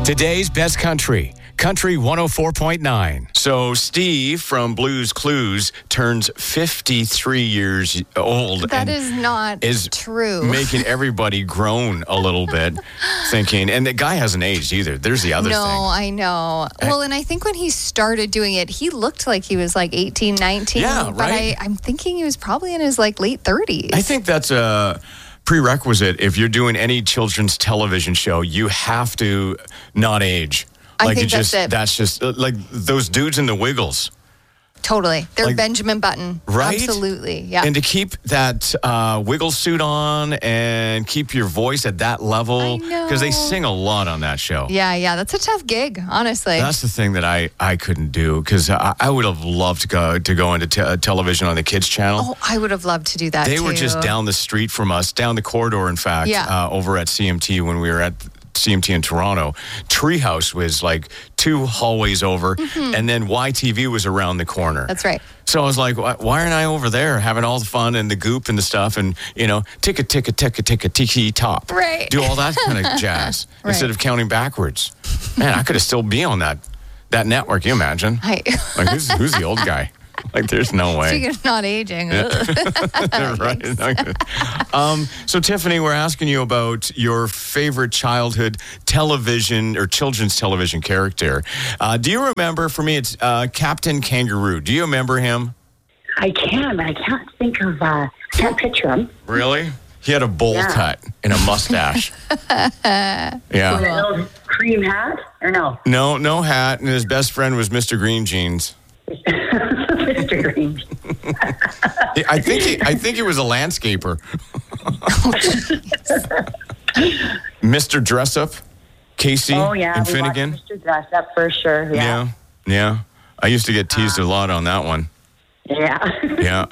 Today's best country, Country 104.9. So Steve from Blues Clues turns 53 years old. That is not true. Making everybody groan a little bit, thinking, and the guy hasn't aged either. There's the other thing. No, I know. Well, and I think when he started doing it, he looked like he was like 18, 19. Yeah, but right. I'm thinking he was probably in his like late 30s. I think that's a prerequisite. If you're doing any children's television show, you have to not age. I think that's it. That's just like those dudes in the Wiggles. Totally. They're Like, Benjamin Button. right? Absolutely. Yeah. And to keep that wiggle suit on and keep your voice at that level. I know. Because they sing a lot on that show. Yeah. That's a tough gig, honestly. That's the thing that I couldn't do, because I would have loved to go into television on the kids channel. Oh, I would have loved to do that They too. were just down the street from us, down the corridor, in fact, Yeah. over at CMT when we were at CMT in Toronto. Treehouse was like 2 hallways over, and then YTV was around the corner. That's right. So I was like, why aren't I over there having all the fun and the goop and the stuff and, ticka, ticka, ticka, ticka, tiki, top. Right. Do all that kind of jazz instead of counting backwards. Man, I could have still be on that network. You imagine? Like, who's the old guy? Like, there's no way. Speaking of not aging. Right. So, Tiffany, we're asking you about your favorite childhood television or children's television character. Do you remember, for me, it's Captain Kangaroo. Do you remember him? I can, but I can't think of, can't picture him. Really? He had a bowl cut and a mustache. Yeah. With a little cream hat, or no? No hat, and his best friend was Mr. Green Jeans. Mr. Green. I think he was a landscaper. Mr. Dress Up, Casey and Finnegan. Mr. Dress Up for sure. Yeah. I used to get teased a lot on that one. Yeah.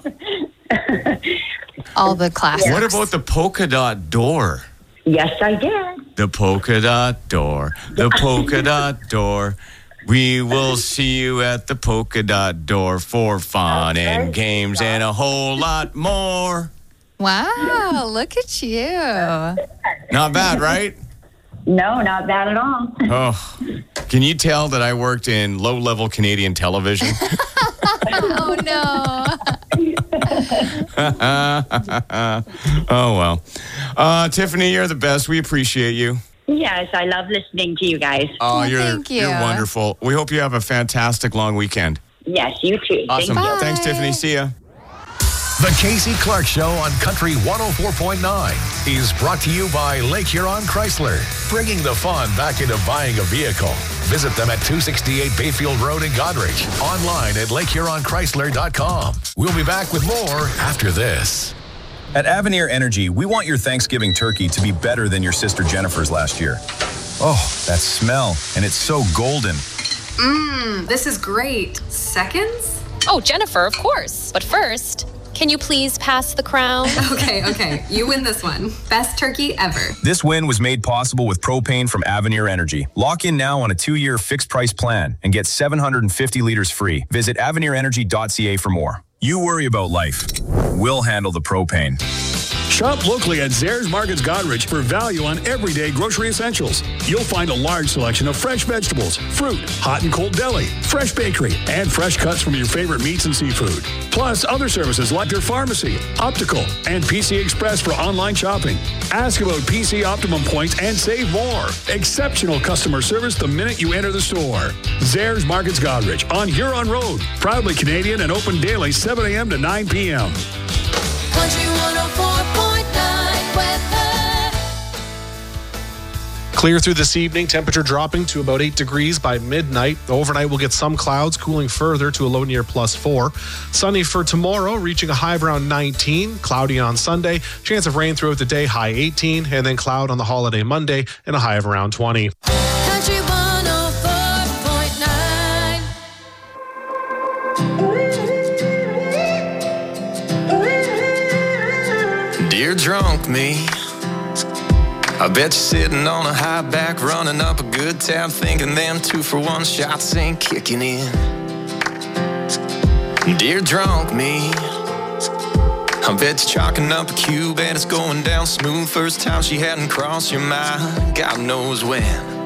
All the classics. What about the polka dot door? Yes, I did. The polka dot door. The polka dot door. We will see you at the polka dot door for fun and games and a whole lot more. Wow, look at you. Not bad, right? No, not bad at all. Oh, can you tell that I worked in low-level Canadian television? Oh, no. Oh, well. Tiffany, you're the best. We appreciate you. Yes, I love listening to you guys. Oh, thank you. You're wonderful. We hope you have a fantastic long weekend. Yes, you too. Awesome. Thank you. Thanks, Tiffany. See ya. The Casey Clark Show on Country 104.9 is brought to you by Lake Huron Chrysler, bringing the fun back into buying a vehicle. Visit them at 268 Bayfield Road in Goderich. Online at lakehuronchrysler.com. We'll be back with more after this. At Avenir Energy, we want your Thanksgiving turkey to be better than your sister Jennifer's last year. Oh, that smell, and it's so golden. This is great. Seconds? Oh, Jennifer, of course. But first, can you please pass the crown? Okay. You win this one. Best turkey ever. This win was made possible with propane from Avenir Energy. Lock in now on a 2-year fixed price plan and get 750 liters free. Visit AvenirEnergy.ca for more. You worry about life. We'll handle the propane. Shop locally at Zehrs Markets Goderich for value on everyday grocery essentials. You'll find a large selection of fresh vegetables, fruit, hot and cold deli, fresh bakery, and fresh cuts from your favorite meats and seafood. Plus other services like their pharmacy, optical, and PC Express for online shopping. Ask about PC Optimum points and save more. Exceptional customer service the minute you enter the store. Zehrs Markets Goderich on Huron Road. Proudly Canadian and open daily 7 a.m. to 9 p.m. Country 104.9 weather. Clear through this evening, temperature dropping to about 8 degrees by midnight. Overnight, we'll get some clouds, cooling further to a low near +4. Sunny for tomorrow, reaching a high of around 19. Cloudy on Sunday, chance of rain throughout the day, high 18. And then cloud on the holiday Monday and a high of around 20. Country 104.9. Dear drunk me, I bet you're sitting on a high back, running up a good tab, thinking them 2-for-1 shots ain't kicking in. Dear drunk me, I bet you're chalking up a cube and it's going down smooth. First time she hadn't crossed your mind, God knows when.